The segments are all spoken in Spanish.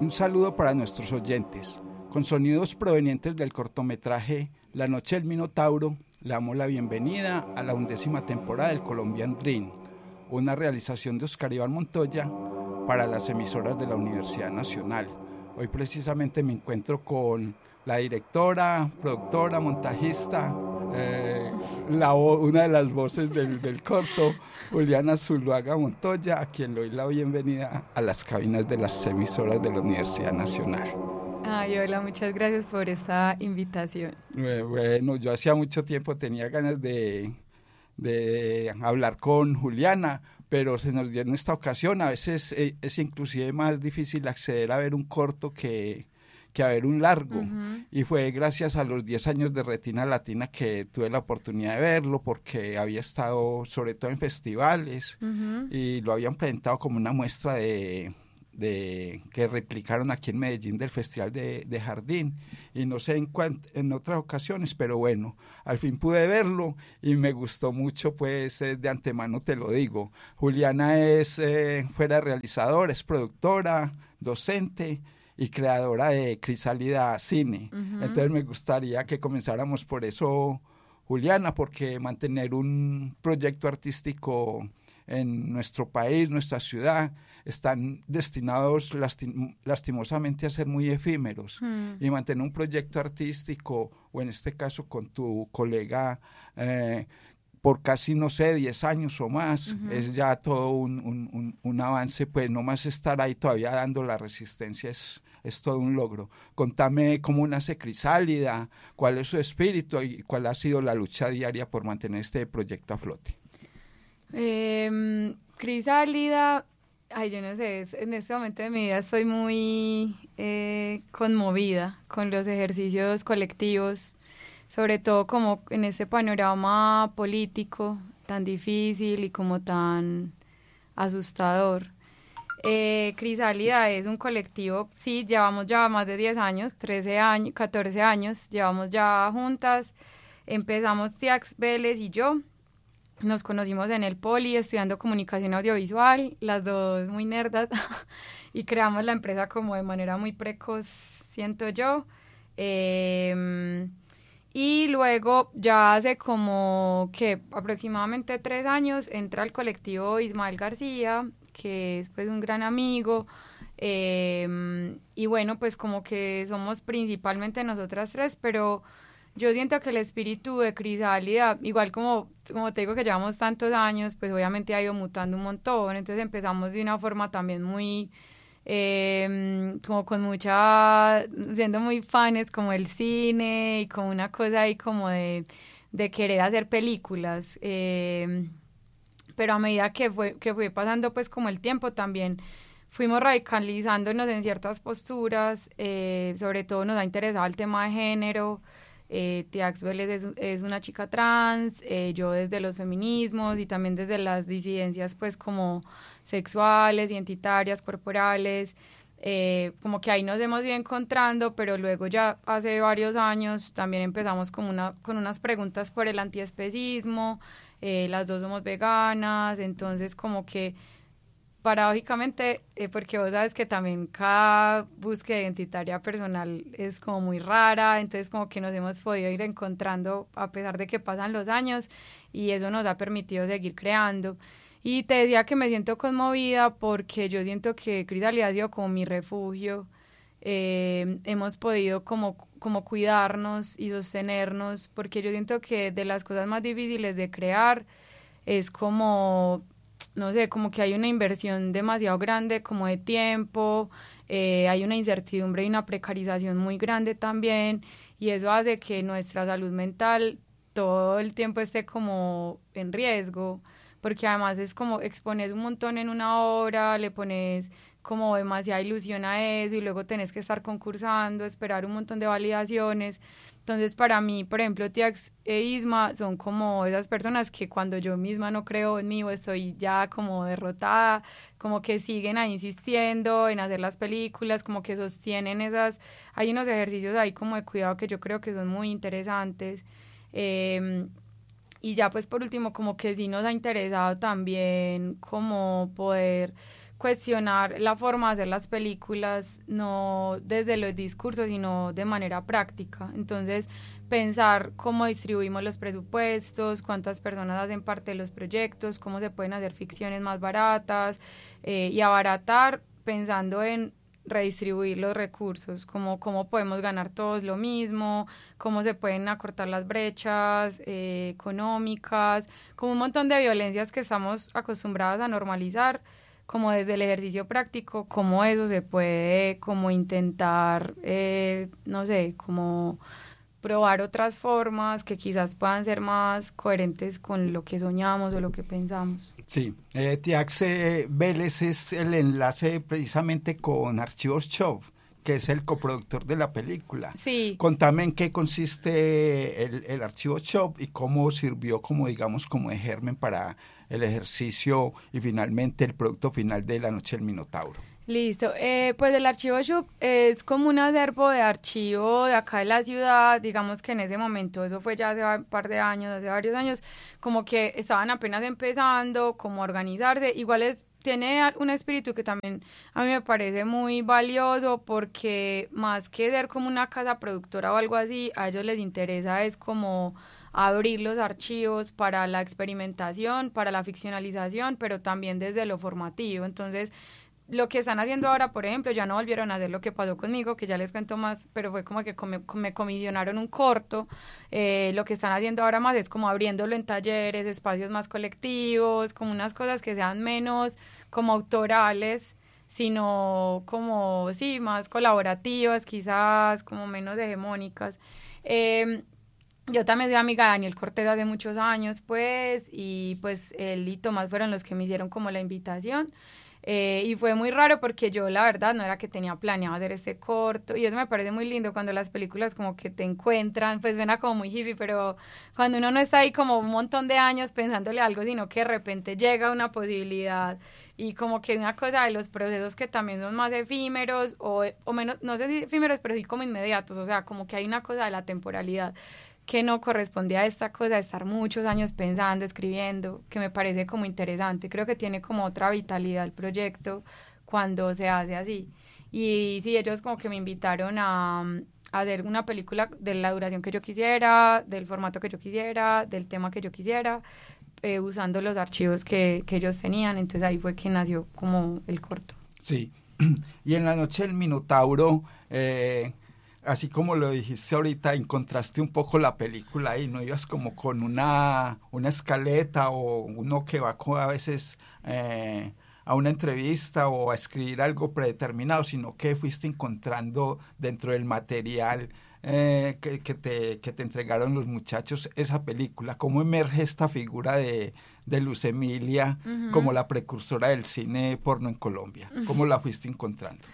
Un saludo para nuestros oyentes. Con sonidos provenientes del cortometraje La Noche del Minotauro, le damos la bienvenida a la 11ª temporada del Colombian Dream, una realización de Oscar Iván Montoya para las emisoras de la Universidad Nacional. Hoy precisamente me encuentro con la directora, productora, montajista, una de las voces del corto, Juliana Zuluaga Montoya, a quien le doy la bienvenida a las cabinas de las emisoras de la Universidad Nacional. Ay, hola, muchas gracias por esta invitación. Bueno, yo hacía mucho tiempo tenía ganas de hablar con Juliana, pero se nos dio en esta ocasión. A veces es inclusive más difícil acceder a ver un corto que a ver un largo. Uh-huh. Y fue gracias a los 10 años de Retina Latina que tuve la oportunidad de verlo, porque había estado sobre todo en festivales, uh-huh, y lo habían presentado como una muestra de que replicaron aquí en Medellín del Festival de Jardín, y no sé en otras ocasiones, pero bueno, al fin pude verlo y me gustó mucho, pues de antemano te lo digo. Juliana es fuera realizadora, es productora, docente y creadora de Crisálida Cine. Uh-huh. Entonces me gustaría que comenzáramos por eso, Juliana, porque mantener un proyecto artístico en nuestro país, nuestra ciudad, están destinados lastimosamente a ser muy efímeros, y mantener un proyecto artístico, o en este caso con tu colega, por casi, no sé, 10 años o más, uh-huh, es ya todo un avance. Pues no más estar ahí todavía dando la resistencia es todo un logro. Contame cómo nace Crisálida, cuál es su espíritu y cuál ha sido la lucha diaria por mantener este proyecto a flote. Crisálida, yo no sé, en este momento de mi vida estoy muy conmovida con los ejercicios colectivos, sobre todo como en este panorama político tan difícil y como tan asustador. Crisálida es un colectivo, sí, llevamos ya más de 10 años, 13 años, 14 años, llevamos ya juntas. Empezamos Tiax Vélez y yo, nos conocimos en el Poli estudiando comunicación audiovisual, las dos muy nerdas, y creamos la empresa como de manera muy precoz, siento yo. Y luego ya hace como que aproximadamente 3 años entra al colectivo Ismael García, que es pues un gran amigo, y bueno, pues como que somos principalmente nosotras tres, pero yo siento que el espíritu de Crisálida, igual como te digo que llevamos tantos años, pues obviamente ha ido mutando un montón. Entonces empezamos de una forma también muy, como con mucha, siendo muy fans como el cine y como una cosa ahí como de querer hacer películas. Pero a medida que fue pasando pues como el tiempo también fuimos radicalizándonos en ciertas posturas, sobre todo nos ha interesado el tema de género. Tiax Vélez es una chica trans, yo desde los feminismos y también desde las disidencias pues como sexuales, identitarias, corporales, como que ahí nos hemos ido encontrando, pero luego ya hace varios años también empezamos con unas preguntas por el antiespecismo, las dos somos veganas, entonces como que paradójicamente, porque vos sabes que también cada búsqueda identitaria personal es como muy rara, entonces como que nos hemos podido ir encontrando a pesar de que pasan los años, y eso nos ha permitido seguir creando. Y te decía que me siento conmovida porque yo siento que Crisálida ha sido como mi refugio. Hemos podido como cuidarnos y sostenernos, porque yo siento que de las cosas más difíciles de crear es como, no sé, como que hay una inversión demasiado grande como de tiempo, hay una incertidumbre y una precarización muy grande también, y eso hace que nuestra salud mental todo el tiempo esté como en riesgo, porque además es como expones un montón en una obra, le pones como demasiada ilusión a eso y luego tenés que estar concursando, esperar un montón de validaciones. Entonces para mí, por ejemplo, Tiax e Isma son como esas personas que cuando yo misma no creo en mí o estoy ya como derrotada, como que siguen ahí insistiendo en hacer las películas, como que sostienen hay unos ejercicios ahí como de cuidado que yo creo que son muy interesantes. Y ya pues por último como que sí nos ha interesado también como poder cuestionar la forma de hacer las películas, no desde los discursos, sino de manera práctica. Entonces, pensar cómo distribuimos los presupuestos, cuántas personas hacen parte de los proyectos, cómo se pueden hacer ficciones más baratas, y abaratar pensando en redistribuir los recursos, cómo podemos ganar todos lo mismo, cómo se pueden acortar las brechas económicas, como un montón de violencias que estamos acostumbrados a normalizar, como desde el ejercicio práctico, cómo eso se puede como intentar, no sé, como probar otras formas que quizás puedan ser más coherentes con lo que soñamos o lo que pensamos. Sí, Tiax Vélez es el enlace precisamente con Archivos Show, que es el coproductor de la película. Sí. Contame en qué consiste el Archivo Show y cómo sirvió como, digamos, como de germen para el ejercicio y finalmente el producto final de La Noche del Minotauro. Listo, pues el Archivo Shub es como un acervo de archivo de acá de la ciudad, digamos que en ese momento, eso fue ya hace un par de años, hace varios años, como que estaban apenas empezando, como a organizarse, tiene un espíritu que también a mí me parece muy valioso porque más que ser como una casa productora o algo así, a ellos les interesa es como abrir los archivos para la experimentación, para la ficcionalización, pero también desde lo formativo. Entonces, lo que están haciendo ahora, por ejemplo, ya no volvieron a hacer lo que pasó conmigo, que ya les cuento más, pero fue como que me comisionaron un corto. Lo que están haciendo ahora más es como abriéndolo en talleres, espacios más colectivos, como unas cosas que sean menos como autorales, sino como, sí, más colaborativas, quizás, como menos hegemónicas. Yo también soy amiga de Daniel Cortés hace muchos años, pues, y pues él y Tomás fueron los que me hicieron como la invitación. Y fue muy raro porque yo la verdad no era que tenía planeado hacer este corto y eso me parece muy lindo cuando las películas como que te encuentran, pues suena como muy hippie, pero cuando uno no está ahí como un montón de años pensándole algo, sino que de repente llega una posibilidad y como que una cosa de los procesos que también son más efímeros o menos, no sé si efímeros, pero sí como inmediatos, o sea, como que hay una cosa de la temporalidad que no correspondía a esta cosa de estar muchos años pensando, escribiendo, que me parece como interesante. Creo que tiene como otra vitalidad el proyecto cuando se hace así. Y sí, ellos como que me invitaron a hacer una película de la duración que yo quisiera, del formato que yo quisiera, del tema que yo quisiera, usando los archivos que ellos tenían. Entonces ahí fue que nació como el corto. Sí, y en La Noche del Minotauro... así como lo dijiste ahorita, encontraste un poco la película y no ibas como con una escaleta o uno que va a veces a una entrevista o a escribir algo predeterminado, sino que fuiste encontrando dentro del material que te entregaron los muchachos esa película. ¿Cómo emerge esta figura de Luz Emilia como la precursora del cine porno en Colombia? ¿Cómo la fuiste encontrando?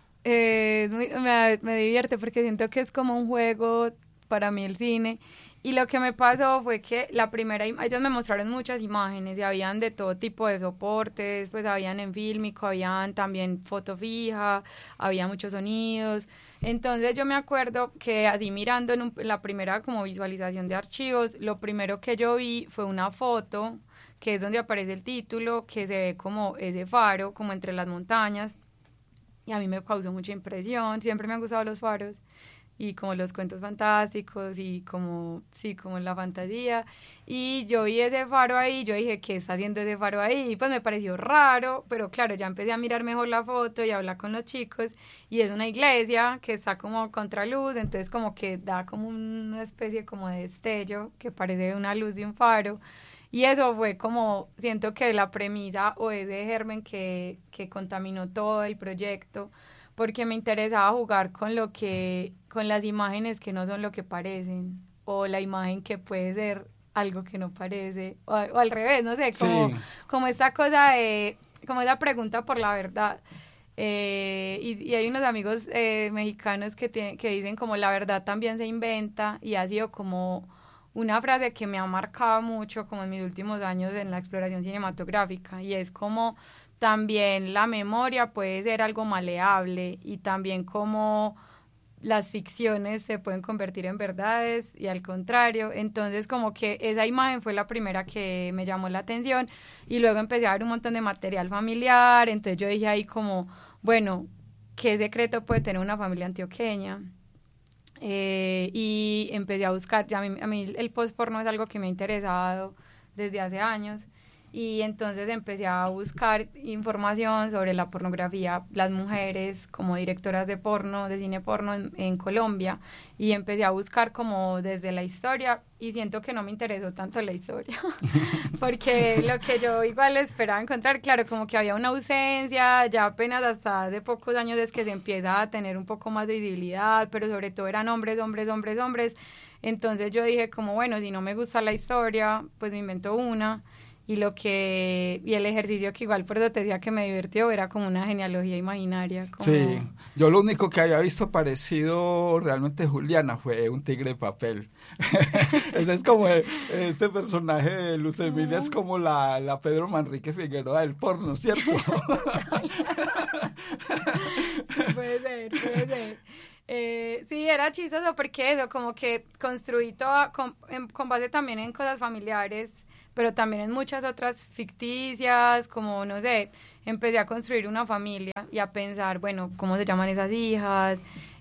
Me divierte porque siento que es como un juego para mí el cine y lo que me pasó fue que ellos me mostraron muchas imágenes y habían de todo tipo de soportes, pues habían en fílmico, habían también foto fija, había muchos sonidos. Entonces yo me acuerdo que así mirando en la primera como visualización de archivos, lo primero que yo vi fue una foto que es donde aparece el título, que se ve como ese faro, como entre las montañas. Y a mí me causó mucha impresión, siempre me han gustado los faros y como los cuentos fantásticos y como, sí, como la fantasía. Y yo vi ese faro ahí, yo dije, ¿qué está haciendo ese faro ahí? Y pues me pareció raro, pero claro, ya empecé a mirar mejor la foto y a hablar con los chicos y es una iglesia que está como contraluz, entonces como que da como una especie como de destello que parece una luz de un faro. Y eso fue como, siento que la premisa o ese germen que contaminó todo el proyecto, porque me interesaba jugar con con las imágenes que no son lo que parecen, o la imagen que puede ser algo que no parece, o al revés, no sé, como esta cosa como esa pregunta por la verdad. Y hay unos amigos mexicanos que dicen como la verdad también se inventa, y ha sido como una frase que me ha marcado mucho como en mis últimos años en la exploración cinematográfica, y es como también la memoria puede ser algo maleable y también como las ficciones se pueden convertir en verdades y al contrario. Entonces como que esa imagen fue la primera que me llamó la atención y luego empecé a ver un montón de material familiar, entonces yo dije ahí como, bueno, ¿qué secreto puede tener una familia antioqueña? Y empecé a buscar, ya a mí el post-porno es algo que me ha interesado desde hace años, y entonces empecé a buscar información sobre la pornografía, las mujeres como directoras de porno, de cine porno en Colombia, y empecé a buscar como desde la historia, y siento que no me interesó tanto la historia, porque lo que yo igual esperaba encontrar, claro, como que había una ausencia, ya apenas hasta hace pocos años es que se empieza a tener un poco más de visibilidad, pero sobre todo eran hombres, hombres, hombres, hombres, entonces yo dije como, bueno, si no me gusta la historia, pues me invento una, y el ejercicio que igual por eso te decía que me divirtió era como una genealogía imaginaria. Como... Sí, yo lo único que había visto parecido realmente Juliana fue un tigre de papel. Ese es como este personaje de Luz Emilia, es como la Pedro Manrique Figueroa del porno, ¿cierto? Puede ser. Sí, era chistoso porque eso, como que construí toda, con base también en cosas familiares, pero también en muchas otras ficticias, como, no sé, empecé a construir una familia y a pensar, bueno, ¿cómo se llaman esas hijas?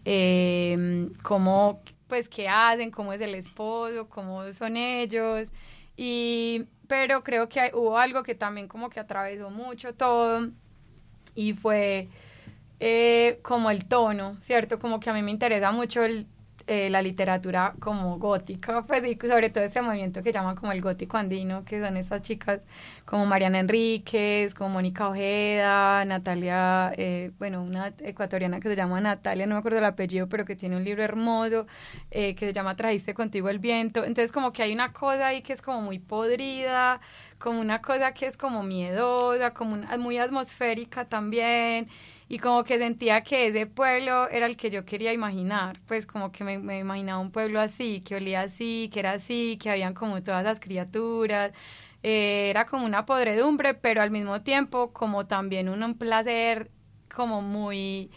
¿Cómo, pues, qué hacen? ¿Cómo es el esposo? ¿Cómo son ellos? Pero creo que hubo algo que también como que atravesó mucho todo y fue como el tono, ¿cierto? Como que a mí me interesa mucho la literatura como gótica, pues, y sobre todo ese movimiento que llaman como el gótico andino, que son esas chicas como Mariana Enríquez, como Mónica Ojeda, Natalia, una ecuatoriana que se llama Natalia, no me acuerdo el apellido, pero que tiene un libro hermoso, que se llama Trajiste contigo el viento. Entonces como que hay una cosa ahí que es como muy podrida, como una cosa que es como miedosa, como muy atmosférica también, y como que sentía que ese pueblo era el que yo quería imaginar, pues como que me imaginaba un pueblo así, que olía así, que era así, que habían como todas las criaturas, era como una podredumbre, pero al mismo tiempo como también un placer como muy...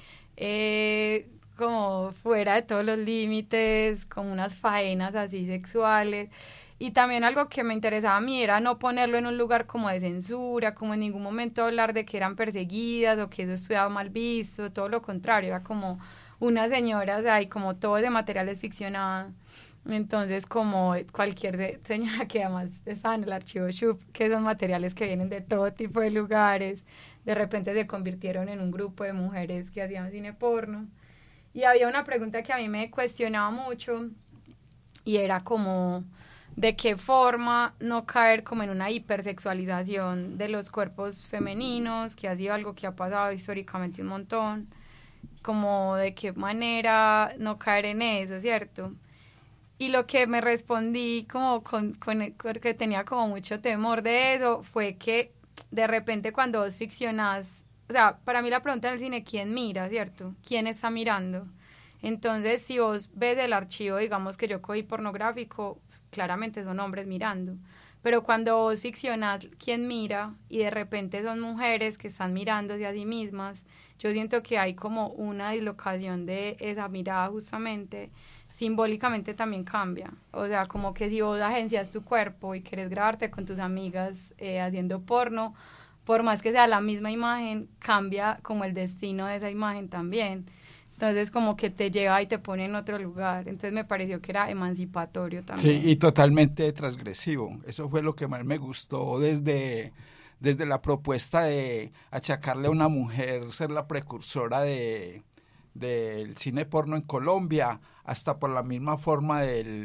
como fuera de todos los límites, como unas faenas así sexuales. Y también algo que me interesaba a mí era no ponerlo en un lugar como de censura, como en ningún momento hablar de que eran perseguidas o que eso estuviera mal visto, todo lo contrario, era como unas señoras ahí, como todo ese material es ficcionado. Entonces, como cualquier señora que además estaba en el archivo Shup, que son materiales que vienen de todo tipo de lugares, de repente se convirtieron en un grupo de mujeres que hacían cine porno. Y había una pregunta que a mí me cuestionaba mucho y era como de qué forma no caer como en una hipersexualización de los cuerpos femeninos, que ha sido algo que ha pasado históricamente un montón, como de qué manera no caer en eso, ¿cierto? Y lo que me respondí como porque tenía como mucho temor de eso, fue que de repente cuando vos ficcionás, o sea, para mí la pregunta en el cine, ¿quién mira, cierto? ¿Quién está mirando? Entonces, si vos ves el archivo, digamos que yo cogí pornográfico, claramente son hombres mirando. Pero cuando vos ficcionás quién mira y de repente son mujeres que están mirándose a sí mismas, yo siento que hay como una dislocación de esa mirada justamente, simbólicamente también cambia. O sea, como que si vos agencias tu cuerpo y querés grabarte con tus amigas haciendo porno, por más que sea la misma imagen, cambia como el destino de esa imagen también. Entonces como que te lleva y te pone en otro lugar. Entonces me pareció que era emancipatorio también. Sí, y totalmente transgresivo. Eso fue lo que más me gustó desde la propuesta de achacarle a una mujer ser la precursora del cine porno en Colombia, hasta por la misma forma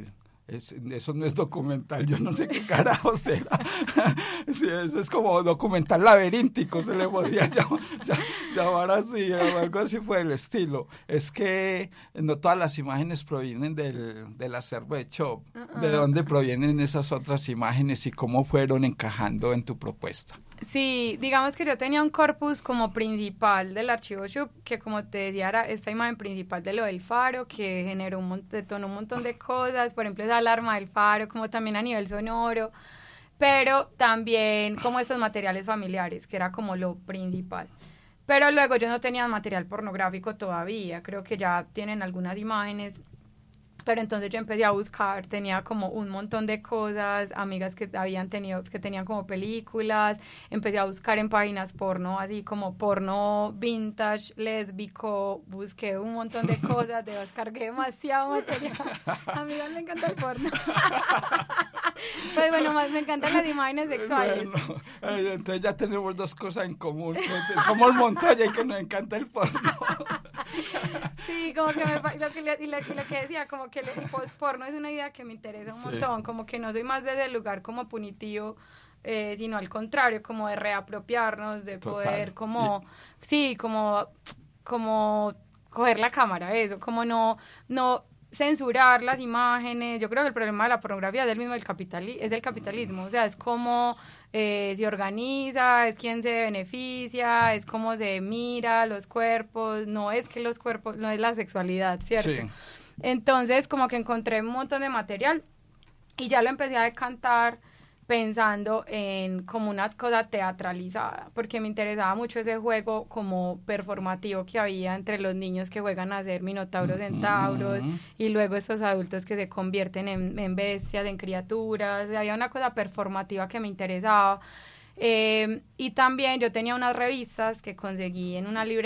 eso no es documental, yo no sé qué carajo será. Sí, eso es como documental laberíntico, se le podría llamar así, o algo así fue el estilo. Es que no todas las imágenes provienen del acervo de Chop. ¿De dónde provienen esas otras imágenes y cómo fueron encajando en tu propuesta? Sí, digamos que yo tenía un corpus como principal del archivo Shup, que como te decía era esta imagen principal de lo del faro, que generó un montón de cosas, por ejemplo esa alarma del faro, como también a nivel sonoro, pero también como estos materiales familiares, que era como lo principal. Pero luego yo no tenía material pornográfico todavía, creo que ya tienen algunas imágenes. Pero entonces yo empecé a buscar, tenía como un montón de cosas, amigas que tenían como películas, empecé a buscar en páginas porno, así como porno vintage, lésbico, busqué un montón de cosas, descargué demasiado material. A mí me encanta el porno. Pues bueno, más me encantan las imágenes sexuales. Bueno, entonces ya tenemos dos cosas en común, que somos Montoya y que nos encanta el porno. Sí, como que lo que decía, como que el post-porno es una idea que me interesa un montón, como que no soy más desde el lugar como punitivo, sino al contrario, como de reapropiarnos, de poder como, sí, como coger la cámara, eso, como no censurar las imágenes. Yo creo que el problema de la pornografía es el mismo del capitalismo, o sea, es como se organiza, es quien se beneficia, es como se mira los cuerpos, no es que los cuerpos, no es la sexualidad, ¿cierto? Sí. Entonces como que encontré un montón de material y ya lo empecé a decantar pensando en como una cosa teatralizada, porque me interesaba mucho ese juego como performativo que había entre los niños que juegan a ser minotauros, centauros, y luego estos adultos que se convierten en bestias, en criaturas. Había una cosa performativa que me interesaba. Y también yo tenía unas revistas que conseguí en una librería